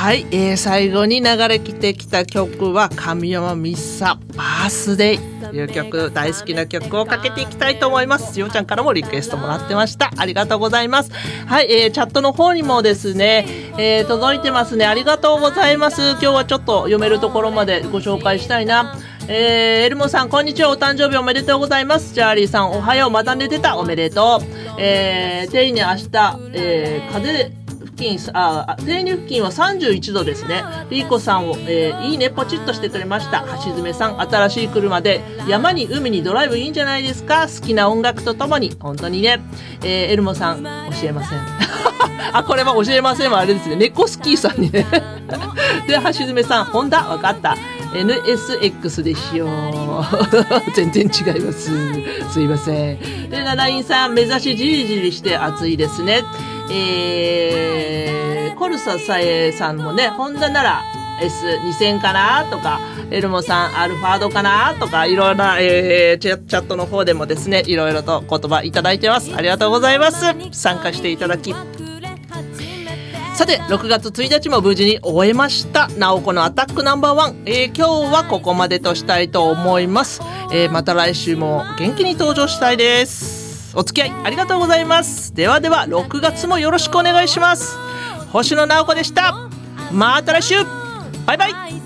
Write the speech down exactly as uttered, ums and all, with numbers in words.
はい、えー、最後に流れてきた曲は神山美沙バースデイという曲、大好きな曲をかけていきたいと思います。ようちゃんからもリクエストもらってました。ありがとうございます。はい、えー、チャットの方にもですね、えー、届いてますね。ありがとうございます。今日はちょっと読めるところまでご紹介したいな。えー、エルモさんこんにちは、お誕生日おめでとうございます。チャーリーさんおはよう、まだ寝てた、おめでとう。えー、テイに明日、えー、風付近、あ、テイに付近はさんじゅういちどですね。リーコさんを、えー、いいねポチッとしてくれました。橋爪さん、新しい車で山に海にドライブいいんじゃないですか。好きな音楽とともに、本当にね。えー、エルモさん教えません。あ、これは教えませんはあれですね、猫スキーさんにね。で、橋爪さん、ホンダわかった。エヌエスエックス でしよう。全然違います。すいません。で、ナナインさん、目指しじりじりして暑いですね。えー、コルササエさんもね、ホンダなら エスにせん かなとか、エルモさん、アルファードかなとか、いろいろな、えー、チャットの方でもですね、いろいろと言葉いただいてます。ありがとうございます。参加していただき。さて、ろくがつついたちも無事に終えました。なおこのアタックナンバーワン。えー、今日はここまでとしたいと思います。えー、また来週も元気に登場したいです。お付き合いありがとうございます。ではでは、ろくがつもよろしくお願いします。星野直子でした。また来週。バイバイ。